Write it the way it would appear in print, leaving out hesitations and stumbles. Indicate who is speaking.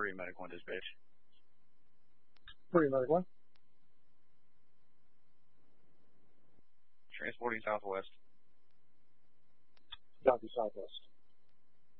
Speaker 1: 3 medical and dispatch.
Speaker 2: 3 medical.
Speaker 1: Transporting southwest.
Speaker 2: Copy southwest.